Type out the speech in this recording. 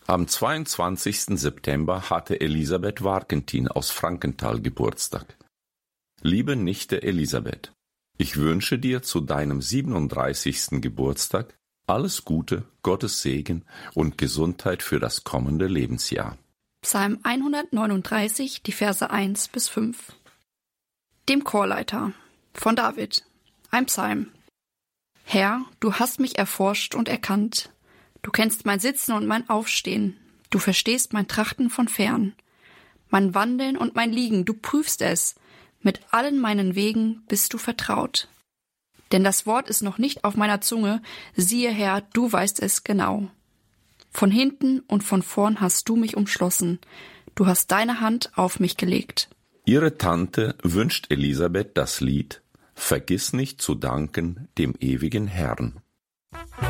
Am 22. September hatte Elisabeth Warkentin aus Frankenthal Geburtstag. Liebe Nichte Elisabeth, ich wünsche dir zu deinem 37. Geburtstag alles Gute, Gottes Segen und Gesundheit für das kommende Lebensjahr. Psalm 139, die Verse 1 bis 5. Dem Chorleiter von David. Ein Psalm. Herr, du hast mich erforscht und erkannt. Du kennst mein Sitzen und mein Aufstehen. Du verstehst mein Trachten von fern. Mein Wandeln und mein Liegen, du prüfst es. Mit allen meinen Wegen bist du vertraut. Denn das Wort ist noch nicht auf meiner Zunge, siehe Herr, du weißt es genau. Von hinten und von vorn hast du mich umschlossen, du hast deine Hand auf mich gelegt. Ihre Tante wünscht Elisabeth das Lied »Vergiss nicht zu danken dem ewigen Herrn«.